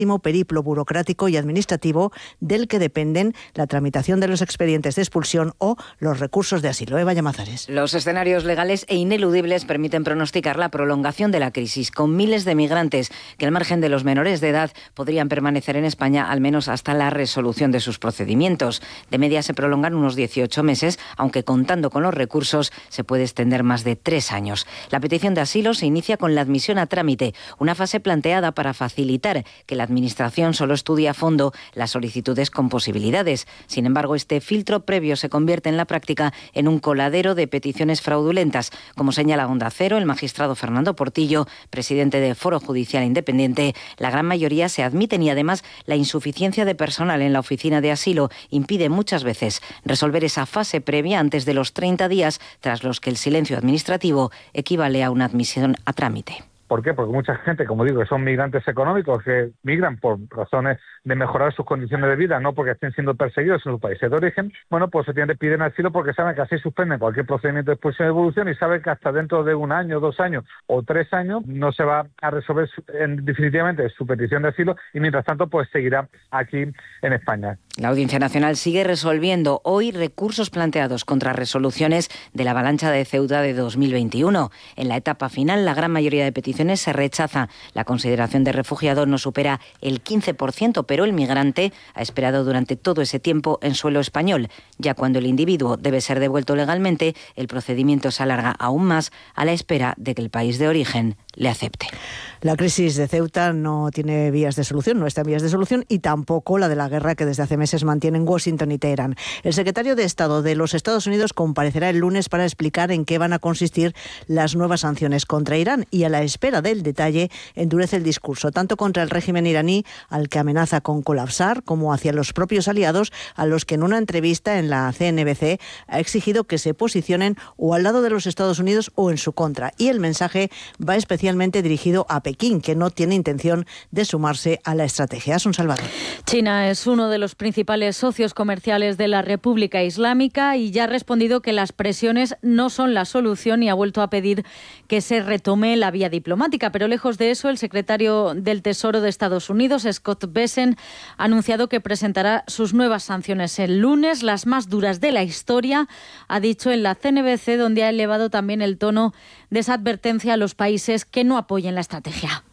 periplo burocrático y administrativo del que dependen la tramitación de los expedientes de expulsión o los recursos de asilo. Eva Llamazares. Los escenarios legales e ineludibles permiten pronosticar la prolongación de la crisis, con miles de migrantes que, al margen de los menores de edad, podrían permanecer en España al menos hasta la resolución de sus procedimientos. De media se prolongan unos 18 meses, aunque contando con los recursos se puede extender más de 3 años. La petición de asilo se inicia con la admisión a trámite, una fase planteada para facilitar que la Administración solo estudia a fondo las solicitudes con posibilidades. Sin embargo, este filtro previo se convierte en la práctica en un coladero de peticiones fraudulentas. Como señala Onda Cero, el magistrado Fernando Portillo, presidente del Foro Judicial Independiente, la gran mayoría se admiten y además la insuficiencia de personal en la oficina de asilo impide muchas veces resolver esa fase previa antes de los 30 días, tras los que el silencio administrativo equivale a una admisión a trámite. ¿Por qué? Porque mucha gente, como digo, que son migrantes económicos, que migran por razones de mejorar sus condiciones de vida, no porque estén siendo perseguidos en sus países de origen, bueno, pues piden asilo porque saben que así suspenden cualquier procedimiento de expulsión y devolución y saben que hasta dentro de 1 año, 2 años o 3 años no se va a resolver definitivamente su petición de asilo y mientras tanto pues seguirá aquí en España. La Audiencia Nacional sigue resolviendo hoy recursos planteados contra resoluciones de la avalancha de Ceuta de 2021. En la etapa final, la gran mayoría de peticiones se rechaza. La consideración de refugiado no supera el 15%, pero el migrante ha esperado durante todo ese tiempo en suelo español. Ya cuando el individuo debe ser devuelto legalmente, el procedimiento se alarga aún más a la espera de que el país de origen le acepte. La crisis de Ceuta no tiene vías de solución, no está en vías de solución, y tampoco la de la guerra que desde hace meses mantienen Washington y Teherán. El secretario de Estado de los Estados Unidos comparecerá el lunes para explicar en qué van a consistir las nuevas sanciones contra Irán y, a la espera del detalle, endurece el discurso tanto contra el régimen iraní, al que amenaza con colapsar, como hacia los propios aliados, a los que en una entrevista en la CNBC ha exigido que se posicionen o al lado de los Estados Unidos o en su contra. Y el mensaje va especialmente dirigido a Pekín, que no tiene intención de sumarse a la estrategia. Asun Salvador. China es uno de los principales socios comerciales de la República Islámica y ya ha respondido que las presiones no son la solución y ha vuelto a pedir que se retome la vía diplomática. Pero lejos de eso, el secretario del Tesoro de Estados Unidos, Scott Bessent, ha anunciado que presentará sus nuevas sanciones el lunes, las más duras de la historia, ha dicho en la CNBC, donde ha elevado también el tono de esa advertencia a los países que no apoyen la estrategia.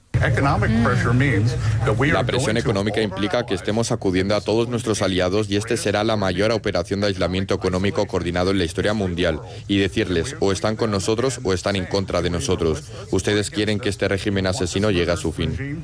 La presión económica implica que estemos acudiendo a todos nuestros aliados y este será la mayor operación de aislamiento económico coordinado en la historia mundial y decirles o están con nosotros o están en contra de nosotros. Ustedes quieren que este régimen asesino llegue a su fin.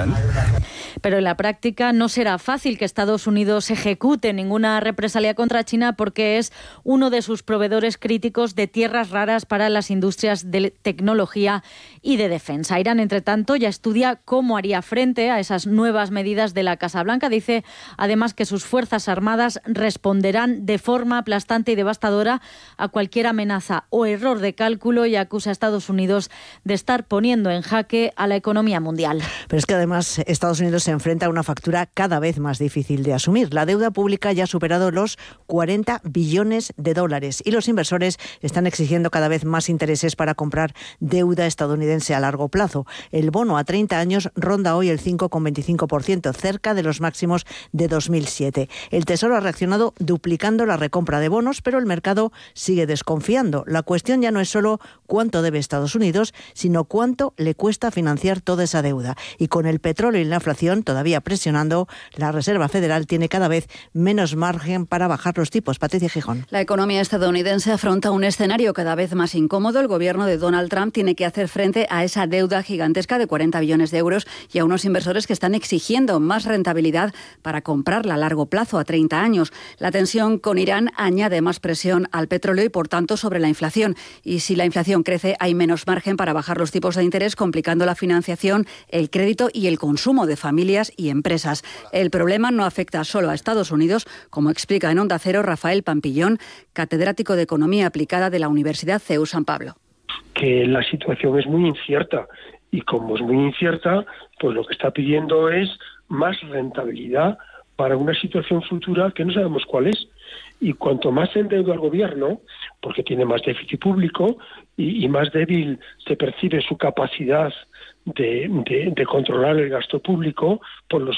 Pero en la práctica no será fácil que Estados Unidos ejecute ninguna represalia contra China porque es uno de sus proveedores críticos de tierras raras para las industrias de tecnología y de defensa. Irán, entre tanto, ya estudia cómo haría frente a esas nuevas medidas de la Casa Blanca. Dice además que sus Fuerzas Armadas responderán de forma aplastante y devastadora a cualquier amenaza o error de cálculo y acusa a Estados Unidos de estar poniendo en jaque a la economía mundial. Pero es que además Estados Unidos se enfrenta a una factura cada vez más difícil de asumir. La deuda pública ya ha superado los 40 billones de dólares y los inversores están exigiendo cada vez más intereses para comprar deuda estadounidense a largo plazo. El bono a 30 años ronda hoy el 5,25%, cerca de los máximos de 2007. El Tesoro ha reaccionado duplicando la recompra de bonos, pero el mercado sigue desconfiando. La cuestión ya no es solo cuánto debe Estados Unidos, sino cuánto le cuesta financiar toda esa deuda. Y con el petróleo y la inflación todavía presionando, la Reserva Federal tiene cada vez menos margen para bajar los tipos. Patricia Gijón. La economía estadounidense afronta un escenario cada vez más incómodo. El gobierno de Donald Trump tiene que hacer frente a esa deuda gigantesca de 40 billones de euros y a unos inversores que están exigiendo más rentabilidad para comprarla a largo plazo, a 30 años. La tensión con Irán añade más presión al petróleo y, por tanto, sobre la inflación. Y si la inflación crece, hay menos margen para bajar los tipos de interés, complicando la financiación, el crédito y el consumo de familias y empresas. El problema no afecta solo a Estados Unidos, como explica en Onda Cero Rafael Pampillón, catedrático de Economía Aplicada de la Universidad CEU San Pablo. Que la situación es muy incierta y como es muy incierta, pues lo que está pidiendo es más rentabilidad para una situación futura que no sabemos cuál es. Y cuanto más se endeuda el gobierno, porque tiene más déficit público y más débil se percibe su capacidad de controlar el gasto público por los